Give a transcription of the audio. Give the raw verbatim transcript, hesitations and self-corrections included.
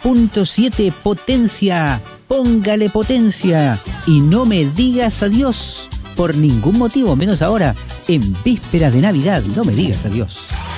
punto siete potencia. Póngale potencia y no me digas adiós por ningún motivo, menos ahora, en vísperas de Navidad. No me digas adiós.